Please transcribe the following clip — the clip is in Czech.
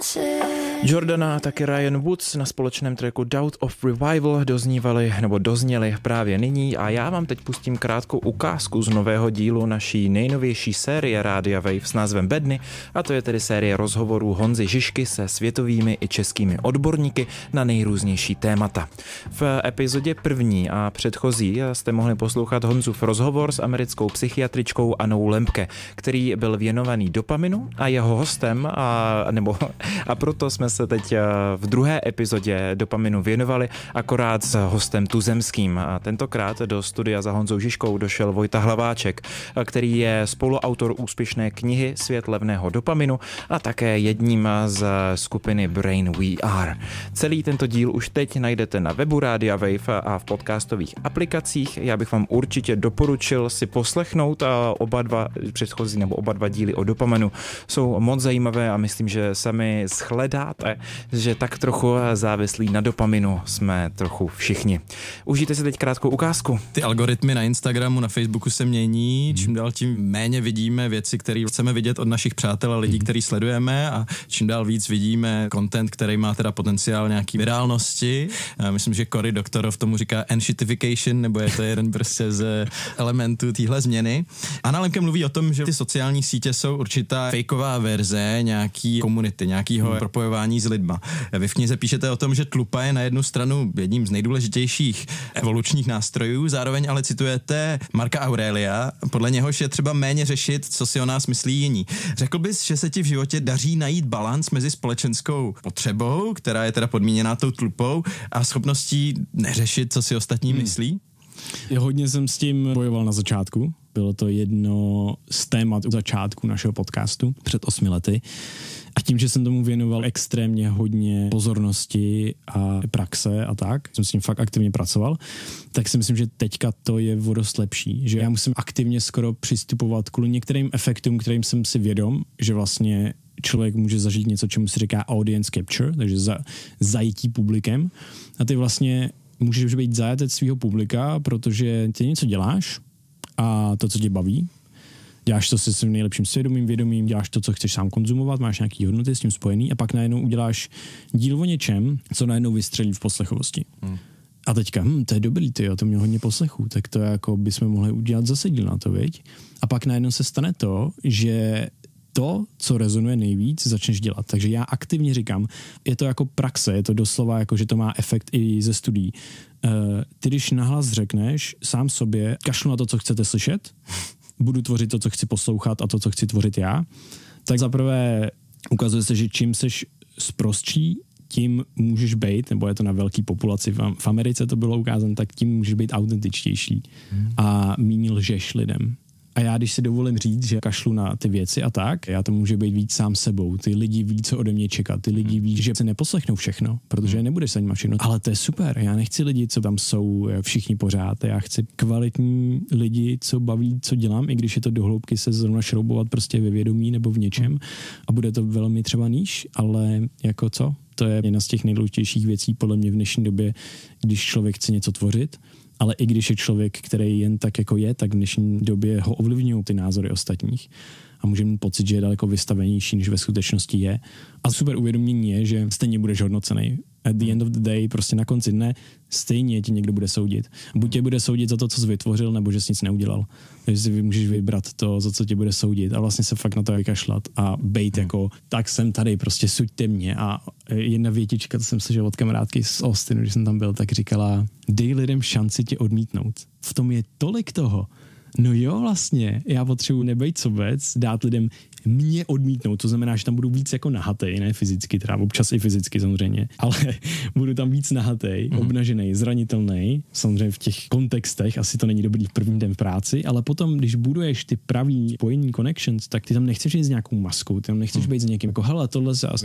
Jordana a taky Ryan Woods na společném tracku Doubt of Revival dozněli právě nyní a já vám teď pustím krátkou ukázku z nového dílu naší nejnovější série Rádia Wave s názvem Bedny, a to je tedy série rozhovorů Honzy Žižky se světovými i českými odborníky na nejrůznější témata. V epizodě první a předchozí jste mohli poslouchat Honzův rozhovor s americkou psychiatričkou Annou Lempke, který byl věnovaný dopaminu a jeho hostem a proto jsme se teď v druhé epizodě dopaminu věnovali akorát s hostem tuzemským. A tentokrát do studia za Honzou Žižkou došel Vojta Hlaváček, který je spoluautor úspěšné knihy Svět levného dopaminu a také jedním z skupiny Brain We Are. Celý tento díl už teď najdete na webu Rádia Wave a v podcastových aplikacích. Já bych vám určitě doporučil si poslechnout oba dva díly o dopaminu. Jsou moc zajímavé a myslím, že sami shledáte, že tak trochu závislí na dopaminu jsme trochu všichni. Užijte si teď krátkou ukázku. Ty algoritmy na Instagramu, na Facebooku se mění, čím dál tím méně vidíme věci, které chceme vidět od našich přátel a lidí, který sledujeme, a čím dál víc vidíme content, který má teda potenciál nějaký virálnosti. Myslím, že Cory Doctorow tomu říká enshitification, nebo je to jeden prostě z elementů téhle změny. Anna Lempke mluví o tom, že ty sociální sítě jsou určitá fejková verze nějaký komunity, nějakého propojování s lidma. Vy v knize píšete o tom, že tlupa je na jednu stranu jedním z nejdůležitějších evolučních nástrojů, zároveň ale citujete Marca Aurelia, podle něhož je třeba méně řešit, co si o nás myslí jiní. Řekl bys, že se ti v životě daří najít balans mezi společenskou potřebou, která je teda podmíněná tou tlupou, a schopností neřešit, co si ostatní myslí? Hodně jsem s tím bojoval na začátku. Bylo to jedno z témat u začátku našeho podcastu před 8 lety. A tím, že jsem tomu věnoval extrémně hodně pozornosti a praxe a tak, jsem s tím fakt aktivně pracoval, tak si myslím, že teďka to je o dost lepší. Že já musím aktivně skoro přistupovat kvůli některým efektům, kterým jsem si vědom, že vlastně člověk může zažít něco, čemu se říká audience capture, takže zajití publikem. A ty vlastně můžeš být zajatec svého publika, protože ty něco děláš a to, co tě baví, děláš to se svým nejlepším svědomím, vědomím, děláš to, co chceš sám konzumovat, máš nějaký hodnoty s tím spojený, a pak najednou uděláš díl o něčem, co najednou vystřelí v poslechovosti. A teďka, to je dobrý, to mě hodně poslechů, tak to jako bychom mohli udělat zase díl na to, viď? A pak najednou se stane to, že to, co rezonuje nejvíc, začneš dělat. Takže já aktivně říkám, je to jako praxe, je to doslova jako, že to má efekt i ze studií. Ty, když nahlas řekneš sám sobě, kašlu na to, co chcete slyšet, budu tvořit to, co chci poslouchat, a to, co chci tvořit já, tak zaprvé ukazuje se, že čím seš sprostší, tím můžeš být, nebo je to na velký populaci, v Americe to bylo ukázáno, tak tím můžeš být autentičtější a méně lžeš lidem. A já, když si dovolím říct, že kašlu na ty věci a tak, já to můžu být víc sám sebou. Ty lidi ví, co ode mě čekat. Ty lidi ví, že se neposlechnou všechno, protože nebudeš se nimi všechno. Ale to je super. Já nechci lidi, co tam jsou všichni pořád. Já chci kvalitní lidi, co baví, co dělám, i když je to do hloubky se zrovna šroubovat prostě ve vědomí nebo v něčem. A bude to velmi třeba níž, ale jako co? To je jedna z těch nejdůležitějších věcí podle mě v dnešní době, když člověk chce něco tvořit. Ale i když je člověk, který jen tak jako je, tak v dnešní době ho ovlivňují ty názory ostatních a může mít pocit, že je daleko vystavenější, než ve skutečnosti je. A super uvědomění je, že stejně budeš hodnocený. At the end of the day, prostě na konci dne, stejně ti někdo bude soudit. Buď tě bude soudit za to, co jsi vytvořil, nebo že jsi nic neudělal. Takže si můžeš vybrat to, za co tě bude soudit, a vlastně se fakt na to vykašlat a bejt jako, tak jsem tady, prostě suďte mě. A jedna větička, to jsem slyšel od kamarádky z Austinu, když jsem tam byl, tak říkala, dej lidem šanci tě odmítnout. V tom je tolik toho. No jo, vlastně, já potřebuji nebejt sobec, dát lidem mě odmítnout, to znamená, že tam budu víc jako nahatej, ne fyzicky, teda občas i fyzicky samozřejmě, ale budu tam víc nahatej, obnažený, zranitelný, samozřejmě v těch kontextech, asi to není dobrý v první den v práci, ale potom, když buduješ ty pravý spojení connections, tak ty tam nechceš jít s nějakou maskou, ty tam nechceš být s někým, jako hele, tohle se